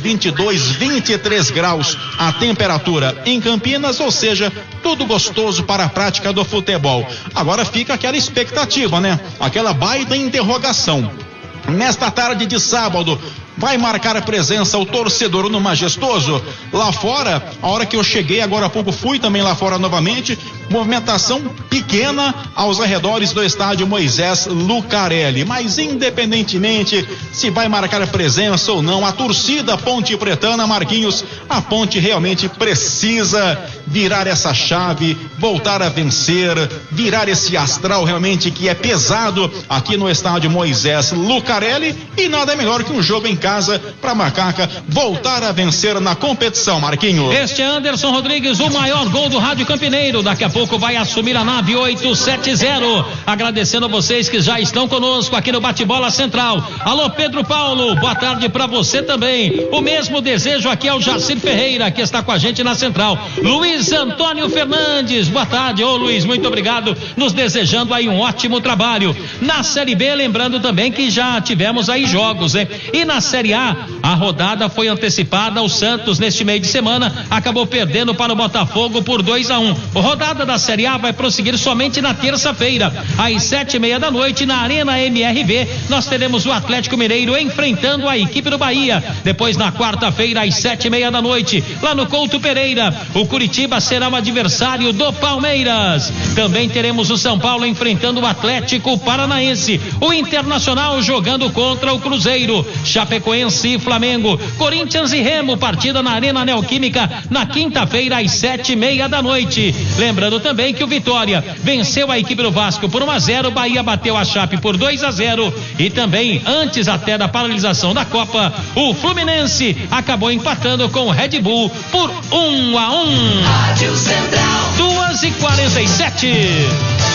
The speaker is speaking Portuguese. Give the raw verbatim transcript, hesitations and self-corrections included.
vinte e dois, vinte e três graus a temperatura em Campinas, ou seja, tudo gostoso para a prática do futebol. Agora fica aquela expectativa, né? Aquela baita interrogação. Nesta tarde de sábado, vai marcar a presença o torcedor no Majestoso? Lá fora, a hora que eu cheguei agora há pouco, fui também lá fora novamente, movimentação pequena aos arredores do estádio Moisés Lucarelli, mas independentemente se vai marcar a presença ou não, a torcida Ponte Pretana, Marquinhos, a Ponte realmente precisa virar essa chave, voltar a vencer, virar esse astral realmente que é pesado aqui no estádio Moisés Lucarelli, e nada melhor que um jogo em casa para a Macaca voltar a vencer na competição, Marquinhos. Este é Anderson Rodrigues, o maior gol do Rádio Campineiro, daqui a pouco vai assumir a nave oito sete zero, agradecendo a vocês que já estão conosco aqui no Bate-Bola Central. Alô Pedro Paulo, boa tarde para você também, o mesmo desejo aqui ao Jacir Ferreira, que está com a gente na Central. Luiz Antônio Fernandes, boa tarde, ô Luiz, muito obrigado, nos desejando aí um ótimo trabalho. Na Série B, lembrando também que já tivemos aí jogos, hein? E na Série A, a rodada foi antecipada, o Santos neste meio de semana acabou perdendo para o Botafogo por dois a um. A rodada da Série A vai prosseguir somente na terça-feira, às sete e meia da noite, na Arena M R V, nós teremos o Atlético Mineiro enfrentando a equipe do Bahia. Depois, na quarta-feira, às sete e meia da noite, lá no Couto Pereira, o Curitiba será o adversário do Palmeiras. Também teremos o São Paulo enfrentando o Atlético Paranaense, o Internacional jogando contra o Cruzeiro, Chapecoense e Flamengo, Corinthians e Remo, partida na Arena Neoquímica na quinta-feira às sete e meia da noite. Lembrando também que o Vitória venceu a equipe do Vasco por um a zero, Bahia bateu a Chape por dois a zero, e também antes até da paralisação da Copa, o Fluminense acabou empatando com o Red Bull por um a um. Rádio Central duas e quarenta e sete.